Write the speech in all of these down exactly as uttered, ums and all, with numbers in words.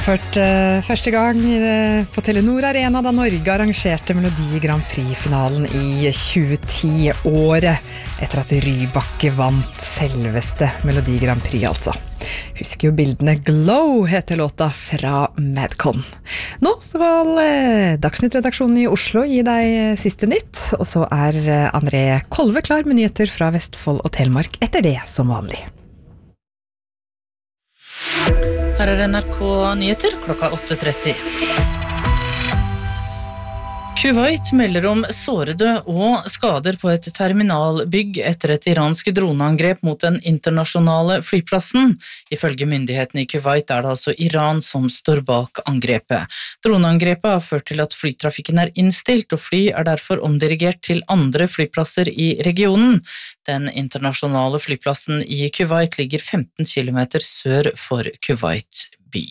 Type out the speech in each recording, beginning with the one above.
gjennomført uh, første gang uh, på Telenor Arena da Norge arrangerte Melodi Grand Prix-finalen i tjue ti-året, etter at Rybakke vant selveste Melodi Grand Prix, altså. Husker jo bildene Glow, heter låta fra Madcon. Nå skal uh, Dagsnytt-redaksjonen i Oslo gi deg siste nytt, og så er uh, André Kolve klar med nyheter fra Vestfold og Telemark etter det som vanlig. Her er N R K Nyheter klokka åtte tretti. Kuwait melder om sårede og skader på et terminalbygg etter et iransk droneangrep mot den internasjonale flyplassen. Ifølge myndighetene i Kuwait er det altså Iran som står bak angrepet. Droneangrepet har ført til at flytrafikken er innstilt, og fly er derfor omdirigert til andre flyplasser i regionen. Den internasjonale flyplassen i Kuwait ligger femten kilometer sør for Kuwait by.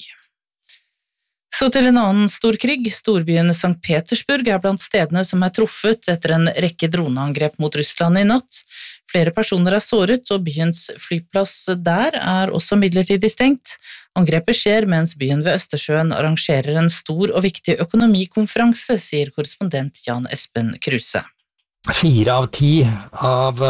Så til en annen storkrig. Storbyen Sankt Petersburg er blant stedene som er truffet etter en rekke droneangrep mot Russland i natt. Flere personer er såret, og byens flyplass der er også midlertidig stengt. Angrepet skjer mens byen ved Østersjøen arrangerer en stor og viktig økonomikonferanse, sier korrespondent Jan Espen Kruse. Fire av ti av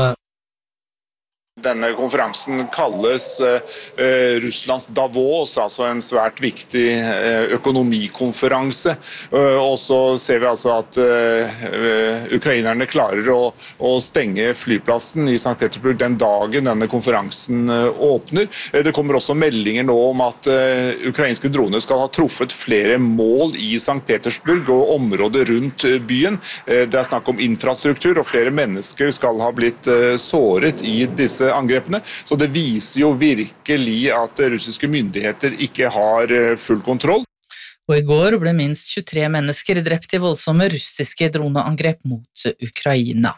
Denne konferansen kalles eh, Russlands Davos, altså en svært viktig eh, økonomikonferanse. Uh, og så ser vi altså at uh, ukrainerne klarer å, å stenge flyplassen i Sankt Petersburg den dagen denne konferansen uh, åpner. Uh, det kommer også meldinger nå om at uh, ukrainske droner skal ha truffet flere mål i Sankt Petersburg og området rundt uh, byen. Uh, det er snakk om infrastruktur, og flere mennesker skal ha blitt uh, såret i disse angrepene, så det viser jo virkelig at russiske myndigheter ikke har full kontroll. Og i går ble minst tjuetre mennesker drept i voldsomme russiske droneangrep mot Ukraina.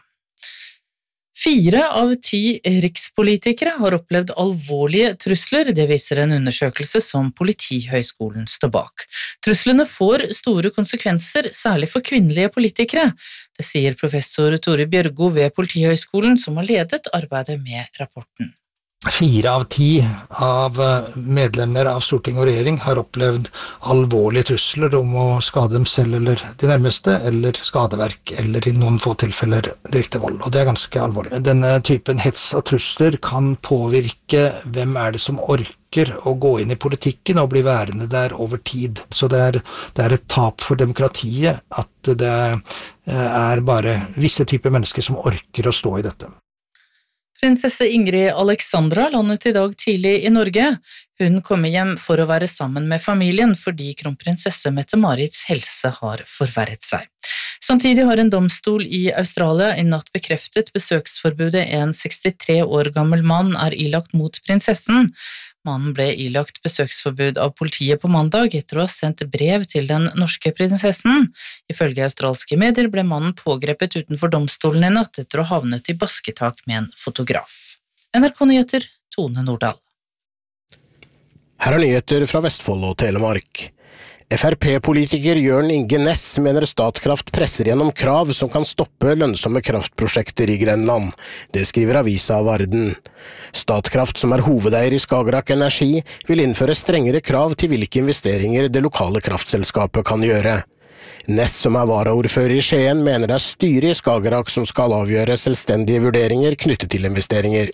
Fire av ti rikspolitikere har opplevd alvorlige trusler, det viser en undersøkelse som Politihøgskolen står bak. Truslene får store konsekvenser, særlig for kvinnelige politikere. Det sier professor Tore Bjørgo ved Politihøgskolen, som har ledet arbeidet med rapporten. Fire av ti av medlemmer av storting og regjering har opplevd alvorlige trusler om å skade dem selv eller de nærmeste, eller skadeverk, eller i noen få tilfeller direkte vold, og det er ganske alvorlig. Denne typen hets og trusler kan påvirke hvem er det som orker å gå inn i politikken og bli værende der over tid. Så det er, det er et tap for demokratiet at det er bare visse typer mennesker som orker å stå i dette. Prinsesse Ingrid Alexandra landet i dag tidlig i Norge. Hun kommer hjem for å være sammen med familien fordi kronprinsesse Mette-Marits helse har forverret seg. Samtidig har en domstol i Australia i natt bekreftet besøksforbudet en sekstitre år gammel mann er ilagt mot prinsessen. Mannen ble ilagt besøksforbud av politiet på mandag etter å ha sendt brev til den norske prinsessen. Ifølge australske medier ble mannen pågrepet utenfor domstolen i natt etter å ha havnet i basketak med en fotograf. N R K Nyheter, Tone Nordahl. Her er nyheter fra Vestfold og Telemark. F R P-politiker Jørn Inge Næss mener Statkraft presser gjennom krav som kan stoppe lønnsomme kraftprosjekter i Grenland. Det skriver avisa Varden. Statkraft, som er hovedeier i Skagerrak Energi, vil innføre strengere krav til hvilke investeringer det lokale kraftselskapet kan gjøre. Næss, som er varaordfører i Skien, mener det er styret i Skagerrak som skal avgjøre selvstendige vurderinger knyttet til investeringer.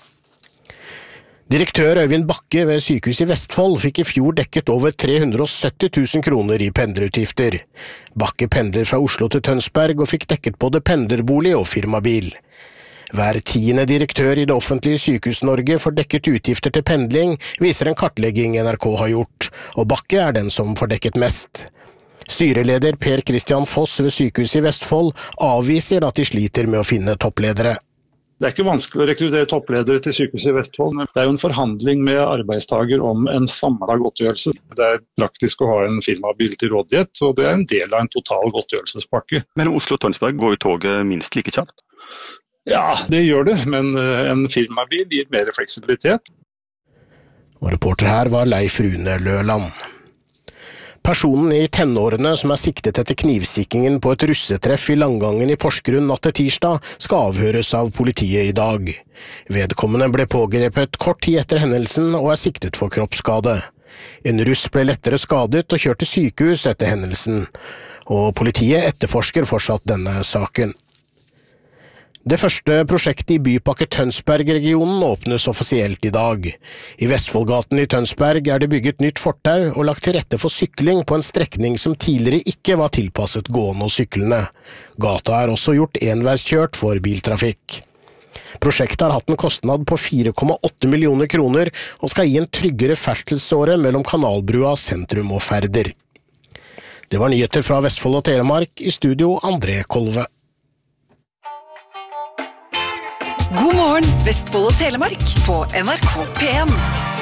Direktør Øyvind Bakke ved sykehuset i Vestfold fikk i fjor dekket over tre hundre og sytti tusen kroner i pendlerutgifter. Bakke pendler fra Oslo til Tønsberg og fikk dekket både pendlerbolig og firmabil. Hver tiende direktør i det offentlige sykehus-Norge får dekket utgifter til pendling, viser en kartlegging N R K har gjort, og Bakke er den som får dekket mest. Styreleder Per Christian Foss ved sykehuset i Vestfold avviser at de sliter med å finne toppledere. Det er ikke vanskelig å rekruttere toppledere til sykehuset i Vestfold. Det er jo en forhandling med arbeidstager om en samlet godtgjørelse. Det er praktisk å ha en firmabil til rådighet, og det er en del av en total godtgjørelsespakke. Men Oslo og Tønsberg går jo toget minst like kjapt? Ja, det gjør det, men en firmabil gir mer fleksibilitet. Og reporter her var Leif Rune Løland. Personen i tenårene som er siktet etter knivstikkingen på et russetreff i Langangen i Porsgrunn natt til tirsdag, skal avhøres av politiet i dag. Vedkommende ble pågrepet kort tid etter hendelsen og er siktet for kroppsskade. En russ ble lettere skadet og kjørt til sykehus etter hendelsen, og politiet etterforsker fortsatt denne saken. Det første prosjektet i Bypakke Tønsberg-regionen åpnes offisielt i dag. I Vestfoldgaten i Tønsberg er det bygget nytt fortau og lagt til rette for sykling på en strekning som tidligere ikke var tilpasset gående og syklende. Gata er også gjort enveiskjørt for biltrafikk. Prosjektet har hatt en kostnad på fire komma åtte millioner kroner og skal gi en tryggere ferdselsåre mellom Kanalbrua, sentrum og Færder. Det var nyheter fra Vestfold og Telemark, i studio André Kolve. God morgen, Vestfold og Telemark på N R K P en.